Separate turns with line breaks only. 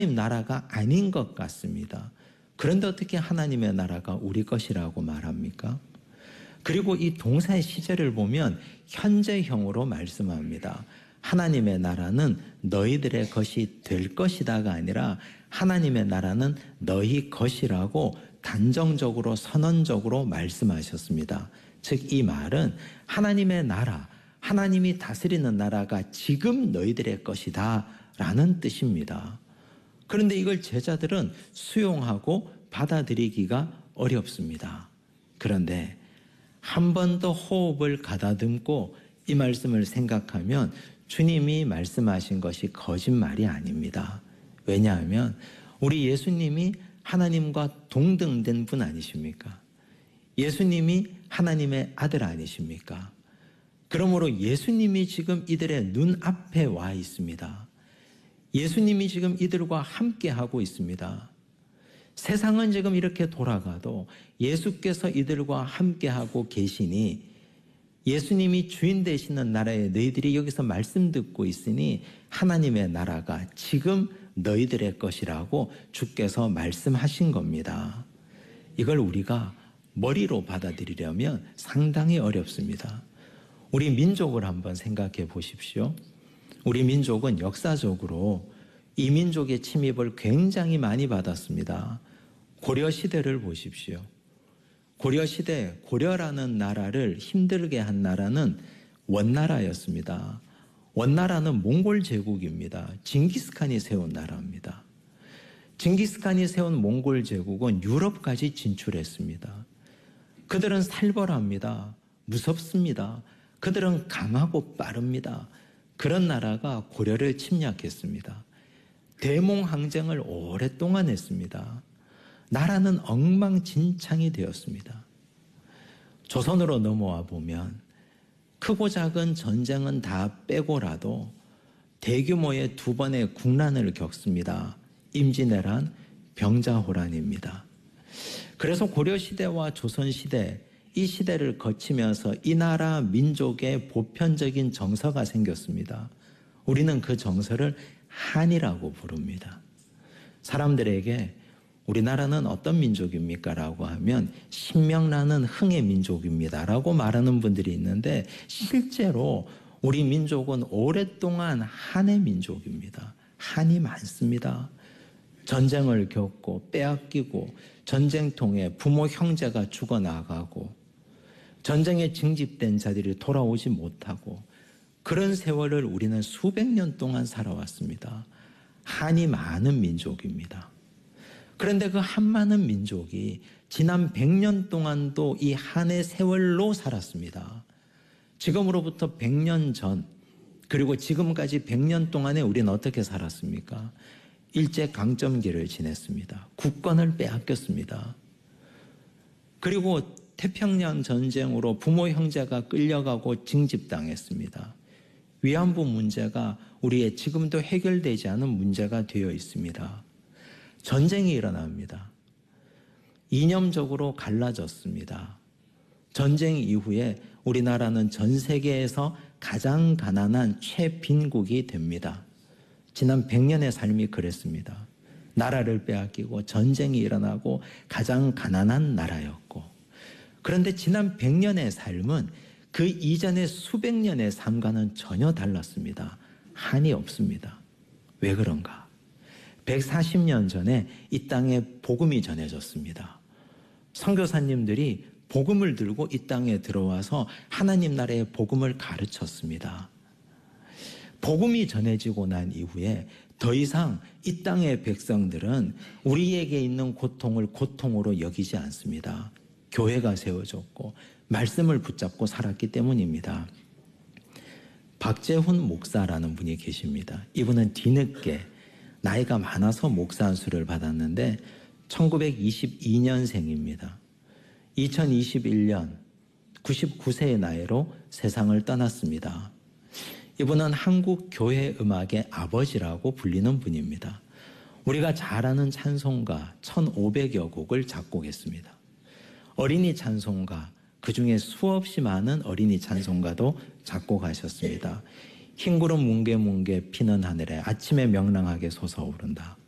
나라가 아닌 것 같습니다. 그런데 어떻게 하나님의 나라가 우리 것이라고 말합니까? 그리고 이 동사의 시제를 보면 현재형으로 말씀합니다. 하나님의 나라는 너희들의 것이 될 것이다가 아니라 하나님의 나라는 너희 것이라고 단정적으로 선언적으로 말씀하셨습니다. 즉 이 말은 하나님의 나라, 하나님이 다스리는 나라가 지금 너희들의 것이다 라는 뜻입니다. 그런데 이걸 제자들은 수용하고 받아들이기가 어렵습니다. 그런데 한 번 더 호흡을 가다듬고 이 말씀을 생각하면 주님이 말씀하신 것이 거짓말이 아닙니다. 왜냐하면 우리 예수님이 하나님과 동등된 분 아니십니까? 예수님이 하나님의 아들 아니십니까? 그러므로 예수님이 지금 이들의 눈앞에 와 있습니다. 예수님이 지금 이들과 함께 하고 있습니다. 세상은 지금 이렇게 돌아가도 예수께서 이들과 함께 하고 계시니 예수님이 주인 되시는 나라에 너희들이 여기서 말씀 듣고 있으니 하나님의 나라가 지금 너희들의 것이라고 주께서 말씀하신 겁니다. 이걸 우리가 머리로 받아들이려면 상당히 어렵습니다. 우리 민족을 한번 생각해 보십시오. 우리 민족은 역사적으로 이민족의 침입을 굉장히 많이 받았습니다. 고려시대를 보십시오. 고려시대, 고려라는 나라를 힘들게 한 나라는 원나라였습니다. 원나라는 몽골 제국입니다. 징기스칸이 세운 나라입니다. 징기스칸이 세운 몽골 제국은 유럽까지 진출했습니다. 그들은 살벌합니다. 무섭습니다. 그들은 강하고 빠릅니다. 그런 나라가 고려를 침략했습니다. 대몽항쟁을 오랫동안 했습니다. 나라는 엉망진창이 되었습니다. 조선으로 넘어와 보면 크고 작은 전쟁은 다 빼고라도 대규모의 두 번의 국난을 겪습니다. 임진왜란, 병자호란입니다. 그래서 고려시대와 조선시대, 이 시대를 거치면서 이 나라 민족의 보편적인 정서가 생겼습니다. 우리는 그 정서를 한이라고 부릅니다. 사람들에게 우리나라는 어떤 민족입니까? 라고 하면 신명나는 흥의 민족입니다 라고 말하는 분들이 있는데 실제로 우리 민족은 오랫동안 한의 민족입니다. 한이 많습니다. 전쟁을 겪고 빼앗기고 전쟁통에 부모 형제가 죽어나가고 전쟁에 징집된 자들이 돌아오지 못하고 그런 세월을 우리는 수백 년 동안 살아왔습니다. 한이 많은 민족입니다. 그런데 그 한 많은 민족이 지난 100년 동안도 이 한의 세월로 살았습니다. 지금으로부터 100년 전 그리고 지금까지 100년 동안에 우리는 어떻게 살았습니까? 일제강점기를 지냈습니다. 국권을 빼앗겼습니다. 그리고 태평양 전쟁으로 부모 형제가 끌려가고 징집당했습니다. 위안부 문제가 우리의 지금도 해결되지 않은 문제가 되어 있습니다. 전쟁이 일어납니다. 이념적으로 갈라졌습니다. 전쟁 이후에 우리나라는 전 세계에서 가장 가난한 최빈국이 됩니다. 지난 100년의 삶이 그랬습니다. 나라를 빼앗기고 전쟁이 일어나고 가장 가난한 나라였고 그런데 지난 100년의 삶은 그 이전의 수백 년의 삶과는 전혀 달랐습니다. 한이 없습니다. 왜 그런가? 140년 전에 이 땅에 복음이 전해졌습니다. 선교사님들이 복음을 들고 이 땅에 들어와서 하나님 나라의 복음을 가르쳤습니다. 복음이 전해지고 난 이후에 더 이상 이 땅의 백성들은 우리에게 있는 고통을 고통으로 여기지 않습니다. 교회가 세워졌고 말씀을 붙잡고 살았기 때문입니다. 박재훈 목사라는 분이 계십니다. 이분은 뒤늦게 나이가 많아서 목사 안수를 받았는데 1922년생입니다. 2021년 99세의 나이로 세상을 떠났습니다. 이분은 한국 교회 음악의 아버지라고 불리는 분입니다. 우리가 잘 아는 찬송가 1500여 곡을 작곡했습니다. 어린이 찬송가, 그중에 수없이 많은 어린이 찬송가도 작곡하셨습니다. 흰 구름 뭉게뭉게 피는 하늘에 아침에 명랑하게 솟아오른다.